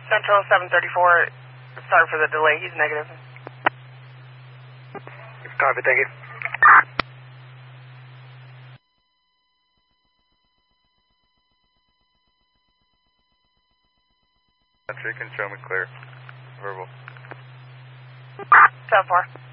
Central 734, sorry for the delay, he's negative. Copy, thank you. You can show me clear. Verbal. 7-4.